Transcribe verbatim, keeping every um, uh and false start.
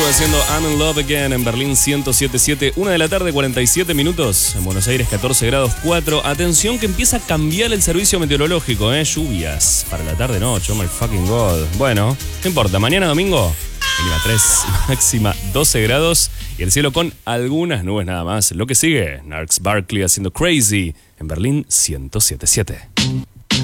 haciendo I'm in Love Again en Berlín ciento siete punto siete. Una de la tarde, cuarenta y siete minutos. En Buenos Aires, catorce grados cuatro. Atención que empieza a cambiar el servicio meteorológico, ¿eh? Lluvias para la tarde, noche. Oh my fucking god. Bueno, no importa. Mañana domingo, mínima tres, máxima doce grados. Y el cielo con algunas nubes nada más. Lo que sigue, Narks Barkley haciendo Crazy en Berlín ciento siete punto siete.